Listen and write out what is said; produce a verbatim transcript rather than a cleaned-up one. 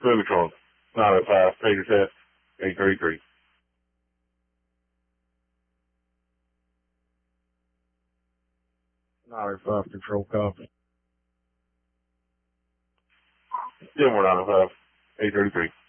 Megatron, nine oh five, Pager test, eight thirty-three. nine oh five, control copy. Still more nine oh five, eight thirty-three.